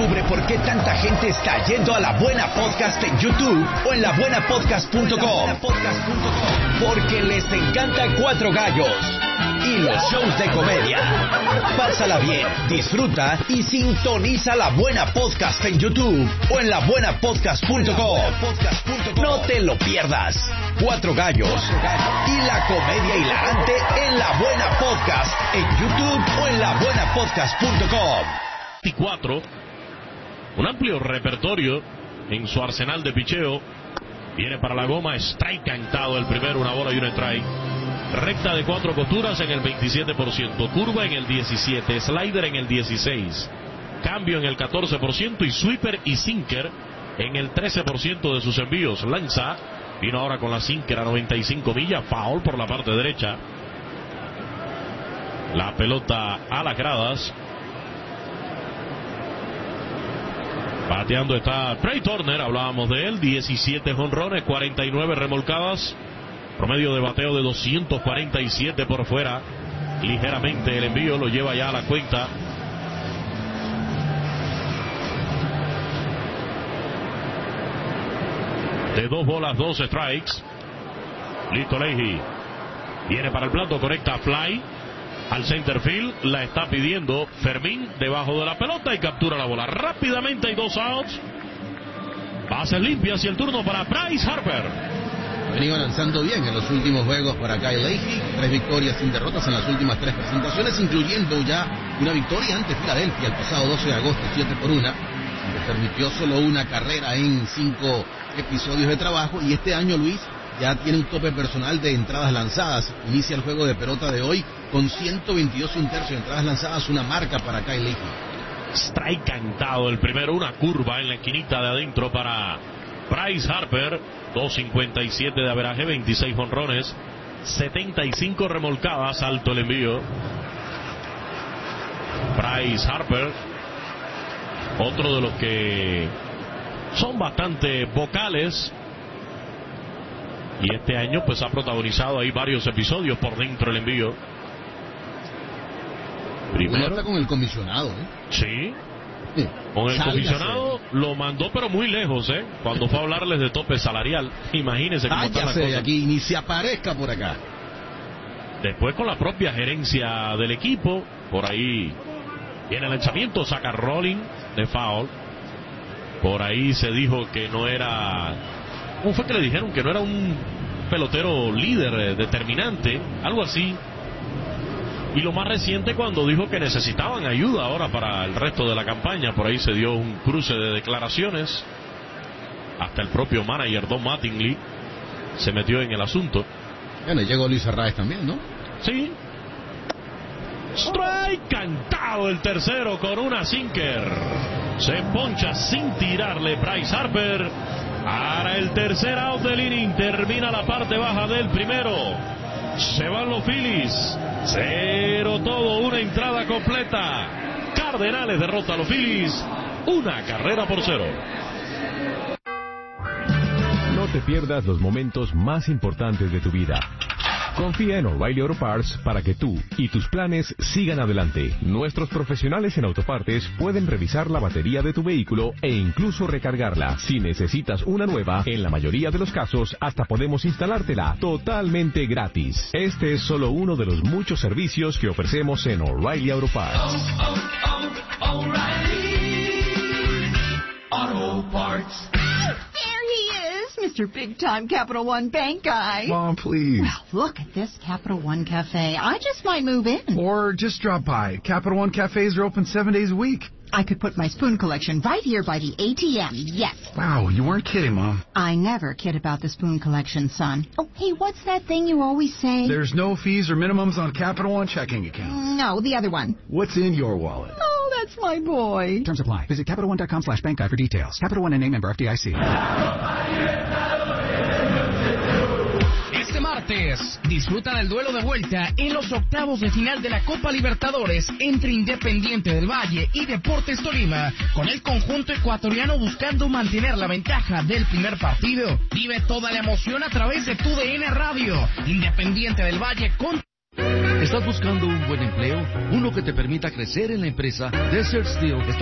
Descubre por qué tanta gente está yendo a La Buena Podcast en YouTube o en labuenapodcast.com. Porque les encanta Cuatro Gallos y los shows de comedia. Pásala bien, disfruta y sintoniza La Buena Podcast en YouTube o en labuenapodcast.com. No te lo pierdas. Cuatro Gallos y la comedia hilarante en La Buena Podcast en YouTube o en labuenapodcast.com. 24, un amplio repertorio en su arsenal de picheo. Viene para la goma, strike cantado el primero, una bola y un strike. Recta de 4 costuras en el 27%, curva en el 17%, slider en el 16%, cambio en el 14% y sweeper y sinker en el 13% de sus envíos. Lanza, vino ahora con la sinker a 95 millas, foul por la parte derecha. La pelota a las gradas. Bateando está Trey Turner, hablábamos de él, 17 jonrones, 49 remolcadas, promedio de bateo de 247 por fuera, ligeramente el envío lo lleva ya a la cuenta. De 2 bolas, 2 strikes. Listo Leahy, viene para el plato, conecta fly al center field, la está pidiendo Fermín debajo de la pelota y captura la bola. Rápidamente hay 2 outs. Bases limpias y el turno para Bryce Harper. Venido lanzando bien en los últimos juegos para Kyle Leahy. 3 victorias sin derrotas en las últimas 3 presentaciones, incluyendo ya una victoria ante Filadelfia el pasado 12 de agosto, 7-1. Le permitió solo una carrera en 5 episodios de trabajo. Y este año, Luis, ya tiene un tope personal de entradas lanzadas. Inicia el juego de pelota de hoy con 122 1/3 de entradas lanzadas, una marca para Kyle Leahy. Strike cantado el primero, una curva en la esquinita de adentro para Bryce Harper. 2.57 de averaje, 26 jonrones, 75 remolcadas, alto el envío. Bryce Harper, otro de los que son bastante vocales. Y este año pues ha protagonizado ahí varios episodios por dentro el envío. Primero está con el comisionado, ¿eh? Sí. Con el comisionado lo mandó pero muy lejos, cuando fue a hablarles de tope salarial. Imagínense cómo está la cosa. Aquí ni se aparezca por acá. Después con la propia gerencia del equipo, por ahí viene el lanzamiento, saca rolling de foul. Por ahí se dijo que no era... ¿Cómo fue que le dijeron? Que no era un pelotero líder, determinante, algo así. Y lo más reciente cuando dijo que necesitaban ayuda ahora para el resto de la campaña. Por ahí se dio un cruce de declaraciones. Hasta el propio manager Don Mattingly se metió en el asunto. Bueno, y llegó Luis Arraez también, ¿no? Sí. Strike cantado el tercero con una sinker. Se poncha sin tirarle Bryce Harper. Para el tercer out del inning, termina la parte baja del primero. Se van los Phillies. 0 todo, una entrada completa. Cardenales derrota a los Phillies, 1-0. No te pierdas los momentos más importantes de tu vida. Confía en O'Reilly Auto Parts para que tú y tus planes sigan adelante. Nuestros profesionales en autopartes pueden revisar la batería de tu vehículo e incluso recargarla. Si necesitas una nueva, en la mayoría de los casos hasta podemos instalártela totalmente gratis. Este es solo uno de los muchos servicios que ofrecemos en O'Reilly Auto Parts. O'Reilly Auto Parts. Mr. Big Time Capital One Bank guy. Mom, please. Well, look at this Capital One Cafe. I just might move in. Or just drop by. Capital One Cafes are open 7 days a week. I could put my spoon collection right here by the ATM, yes. Wow, you weren't kidding, Mom. I never kid about the spoon collection, son. Oh, hey, what's that thing you always say? There's no fees or minimums on Capital One checking accounts. No, the other one. What's in your wallet? Oh, that's my boy. Terms apply. Visit CapitalOne.com/bank guide for details. Capital One N.A. member FDIC. Este martes, disfruta del duelo de vuelta en los octavos de final de la Copa Libertadores entre Independiente del Valle y Deportes Tolima, con el conjunto ecuatoriano buscando mantener la ventaja del primer partido. Vive toda la emoción a través de TUDN Radio. Independiente del Valle con... ¿Estás buscando un buen empleo? Uno que te permita crecer en la empresa. Desert Steel